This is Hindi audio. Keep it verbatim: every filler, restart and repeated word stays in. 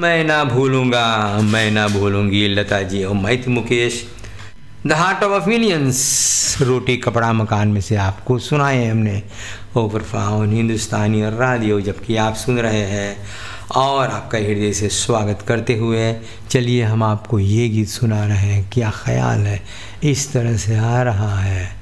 मैं ना भूलूंगा, मैं ना भूलूंगी लता जी और मैं Mukesh. The heart of opinions, रोटी कपड़ा मकान में से आपको सुनाए हमने ओवर फाउन हिंदुस्तानी और रेडियो, जबकि आप सुन रहे हैं और आपका हृदय से स्वागत करते हुए चलिए हम आपको ये गीत सुना रहे हैं। क्या ख्याल है, इस तरह से आ रहा है।